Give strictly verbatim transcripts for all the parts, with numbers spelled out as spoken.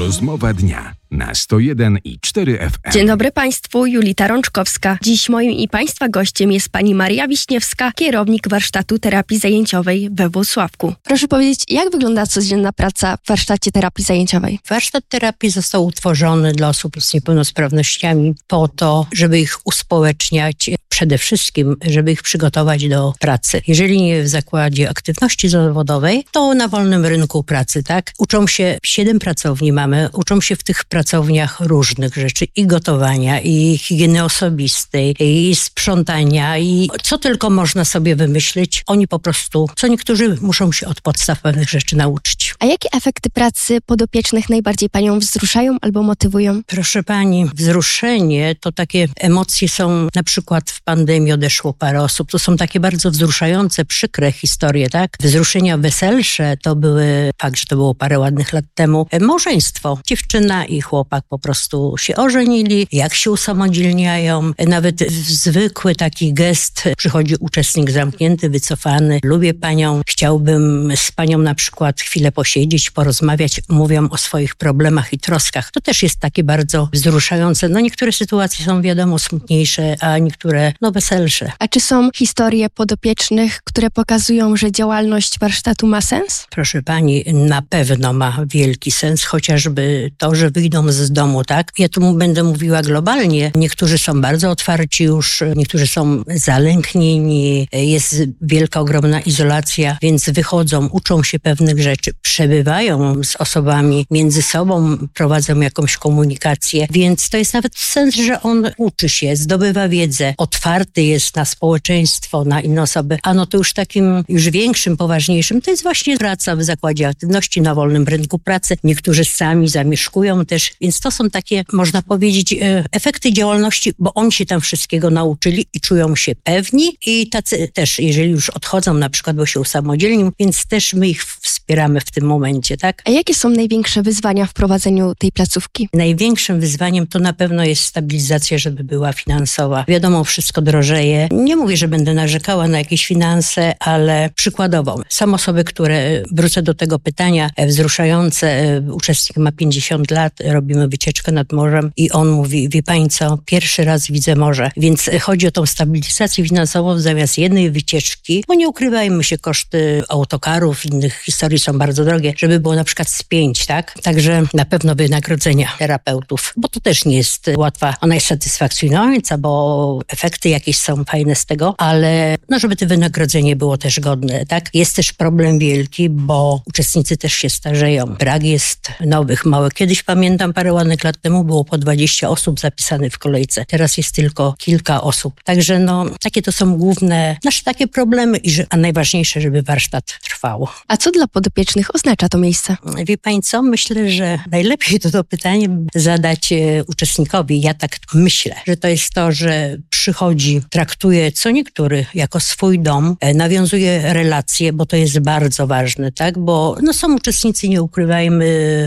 Rozmowa dnia na sto jeden i cztery F M. Dzień dobry Państwu, Julita Rączkowska. Dziś moim i Państwa gościem jest pani Maria Wiśniewska, kierownik warsztatu terapii zajęciowej we Włocławku. Proszę powiedzieć, jak wygląda codzienna praca w warsztacie terapii zajęciowej? Warsztat terapii został utworzony dla osób z niepełnosprawnościami po to, żeby ich uspołeczniać, przede wszystkim, żeby ich przygotować do pracy. Jeżeli nie w zakładzie aktywności zawodowej, to na wolnym rynku pracy, tak? Uczą się, siedem pracowni mamy, uczą się w tych pracowniach różnych rzeczy i gotowania, i higieny osobistej, i sprzątania, i co tylko można sobie wymyślić. Oni po prostu, co niektórzy muszą się od podstaw pewnych rzeczy nauczyć. A jakie efekty pracy podopiecznych najbardziej Panią wzruszają albo motywują? Proszę Pani, wzruszenie to takie emocje są, na przykład w pandemii odeszło parę osób. To są takie bardzo wzruszające, przykre historie, tak? Wzruszenia weselsze to były, fakt, że to było parę ładnych lat temu, małżeństwo. Dziewczyna i chłopak po prostu się ożenili, jak się usamodzielniają. Nawet w zwykły taki gest przychodzi uczestnik zamknięty, wycofany. Lubię Panią, chciałbym z Panią na przykład chwilę posiedzieć, porozmawiać. Mówią o swoich problemach i troskach. To też jest takie bardzo wzruszające. No niektóre sytuacje są wiadomo smutniejsze, a niektóre no weselsze. A czy są historie podopiecznych, które pokazują, że działalność warsztatu ma sens? Proszę Pani, na pewno ma wielki sens, chociażby to, że wyjdą z domu, tak? Ja tu będę mówiła globalnie. Niektórzy są bardzo otwarci już, niektórzy są zalęknieni, jest wielka, ogromna izolacja, więc wychodzą, uczą się pewnych rzeczy, przebywają z osobami między sobą, prowadzą jakąś komunikację, więc to jest nawet sens, że on uczy się, zdobywa wiedzę, otwarty jest na społeczeństwo, na inne osoby. A no to już takim już większym, poważniejszym, to jest właśnie praca w zakładzie aktywności, na wolnym rynku pracy. Niektórzy sami zamieszkują też, więc to są takie, można powiedzieć, efekty działalności, bo oni się tam wszystkiego nauczyli i czują się pewni i tacy też, jeżeli już odchodzą na przykład, bo się usamodzielnią, więc też my ich wspieramy w tym momencie, tak? A jakie są największe wyzwania w prowadzeniu tej placówki? Największym wyzwaniem to na pewno jest stabilizacja, żeby była finansowa. Wiadomo, wszystko drożeje. Nie mówię, że będę narzekała na jakieś finanse, ale przykładowo są osoby, które, wrócę do tego pytania, wzruszające, uczestnik ma pięćdziesiąt lat, robimy wycieczkę nad morzem i on mówi, wie Pani co, pierwszy raz widzę morze, więc chodzi o tą stabilizację finansową zamiast jednej wycieczki, bo nie ukrywajmy się, koszty autokarów, innych historii są bardzo drogie, żeby było na przykład z pięć, tak? Także na pewno wynagrodzenia terapeutów, bo to też nie jest łatwa, ona jest satysfakcjonująca, bo efekty jakieś są fajne z tego, ale no żeby to wynagrodzenie było też godne, tak? Jest też problem wielki, bo uczestnicy też się starzeją. Brak jest nowych, małe. Kiedyś pamiętam, parę ładnych lat temu było po dwadzieścia osób zapisanych w kolejce. Teraz jest tylko kilka osób. Także no, takie to są główne nasze takie problemy, i że, a najważniejsze, żeby warsztat trwał. A co dla podopiecznych oznacza to miejsce? Wie Pani co? Myślę, że najlepiej to, to pytanie zadać e, uczestnikowi. Ja tak myślę, że to jest to, że przychodzi, traktuje co niektóry jako swój dom, e, nawiązuje relacje, bo to jest bardzo ważne, tak? Bo no, są uczestnicy, nie ukrywajmy,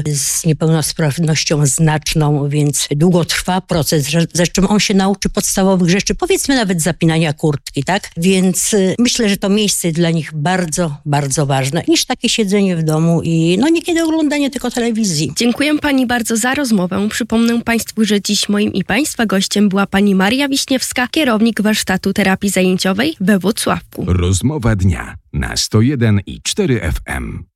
z niepełnosprawnością znaczną, więc długo trwa proces, zresztą on się nauczy podstawowych rzeczy, powiedzmy nawet zapinania kurtki, tak? Więc y, myślę, że to miejsce jest dla nich bardzo, bardzo ważne, niż takie siedzenie w domu i no niekiedy oglądanie tylko telewizji. Dziękuję Pani bardzo za rozmowę. Przypomnę Państwu, że dziś moim i Państwa gościem była Pani Maria Wiśniewska, kierownik warsztatu terapii zajęciowej we Włocławku. Rozmowa dnia na sto jeden i cztery F M.